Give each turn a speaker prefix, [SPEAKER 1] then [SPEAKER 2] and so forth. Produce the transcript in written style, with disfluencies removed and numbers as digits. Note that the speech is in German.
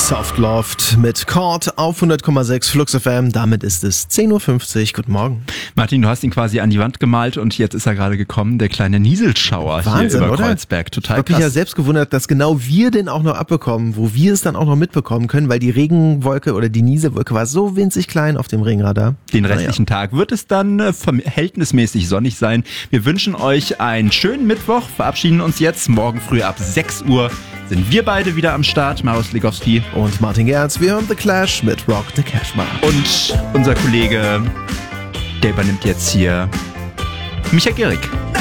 [SPEAKER 1] Softloft mit Chord auf 100,6 Flux FM. Damit ist es 10.50 Uhr. Guten Morgen.
[SPEAKER 2] Martin, du hast ihn quasi an die Wand gemalt und jetzt ist er gerade gekommen, der kleine Nieselschauer.
[SPEAKER 1] Wahnsinn,
[SPEAKER 2] hier über
[SPEAKER 1] oder?
[SPEAKER 2] Kreuzberg. Total
[SPEAKER 1] Ich habe mich ja selbst gewundert, dass genau wir den auch noch abbekommen, wo wir es dann auch noch mitbekommen können, weil die Regenwolke oder die Nieselwolke war so winzig klein auf dem Regenradar.
[SPEAKER 2] Den restlichen Tag wird es dann verhältnismäßig sonnig sein. Wir wünschen euch einen schönen Mittwoch, verabschieden uns jetzt. Morgen früh ab 6 Uhr sind wir beide wieder am Start. Marius Legowski
[SPEAKER 1] und Martin Gerz. Wir hören The Clash mit Rock the Cashman.
[SPEAKER 2] Und unser Kollege, der übernimmt jetzt hier Micha Gehrig.